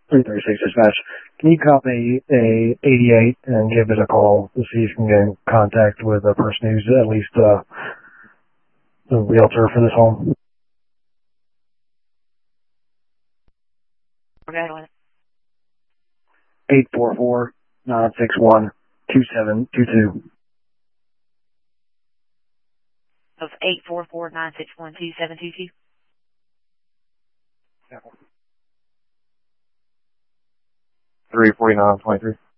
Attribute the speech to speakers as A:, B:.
A: 336 dispatch. Can you copy a 88 and give it a call to see if you can get in contact with a person who's at least the realtor for this home?
B: Okay.
A: 844-961-2722.
B: Of 844-961-2722.
A: 349-23.